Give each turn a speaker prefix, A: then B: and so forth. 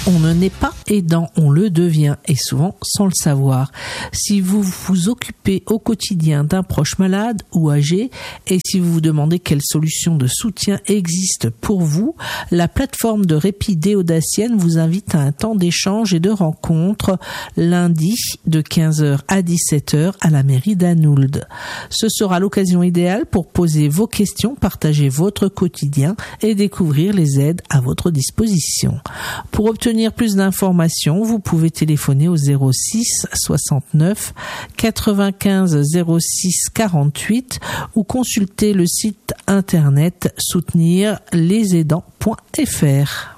A: On ne naît pas aidant, on le devient, et souvent sans le savoir. Si vous vous occupez au quotidien d'un proche malade ou âgé, et si vous vous demandez quelle solution de soutien existe pour vous, la plateforme de répit des Audaciennes vous invite à un temps d'échange et de rencontre lundi de 15h à 17h à la mairie d'Anould. Ce sera l'occasion idéale pour poser vos questions, partager votre quotidien et découvrir les aides à votre disposition. Pour obtenir plus d'informations, vous pouvez téléphoner au 06 69 95 06 48 ou consulter le site internet soutenirlesaidants.fr.